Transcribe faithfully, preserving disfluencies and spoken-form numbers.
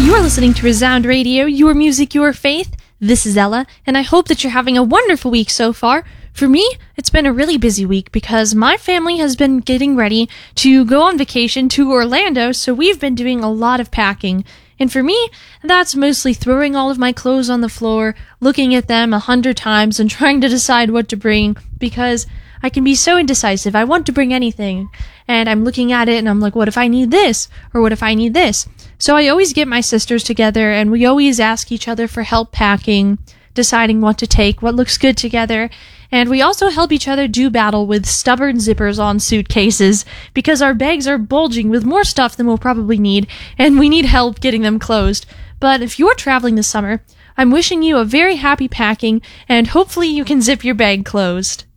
You're listening to Resound Radio, your music, your faith. This is Ella, and I hope that you're having a wonderful week so far. For me, it's been a really busy week because my family has been getting ready to go on vacation to Orlando, so we've been doing a lot of packing. And for me, that's mostly throwing all of my clothes on the floor, looking at them a hundred times, and trying to decide what to bring, because I can be so indecisive. I want to bring anything, and I'm looking at it, and I'm like, what if I need this? Or what if I need this? So I always get my sisters together, and we always ask each other for help packing, deciding what to take, what looks good together, and we also help each other do battle with stubborn zippers on suitcases, because our bags are bulging with more stuff than we'll probably need, and we need help getting them closed. But if you're traveling this summer, I'm wishing you a very happy packing, and hopefully you can zip your bag closed.